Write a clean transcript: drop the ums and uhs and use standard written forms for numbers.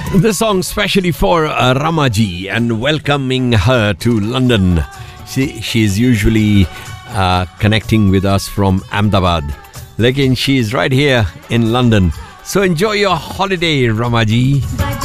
This song specially for Ramaji and welcoming her to London. She's usually connecting with us from Ahmedabad. Lekin she is right here in London. So enjoy your holiday, Ramaji.